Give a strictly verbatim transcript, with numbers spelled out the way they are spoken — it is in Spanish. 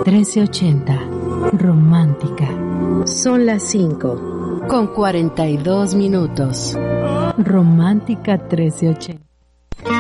trece ochenta. Romántica. Son las cinco. Con cuarenta y dos minutos. Romántica trece ochenta.